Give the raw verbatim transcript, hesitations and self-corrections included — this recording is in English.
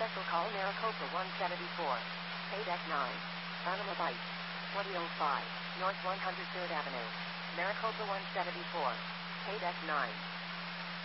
Special call Maricopa one seventy-four. eight F nine. Panama Bight. twenty oh five. North one hundred third Avenue. Maricopa one seventy-four. eight F nine.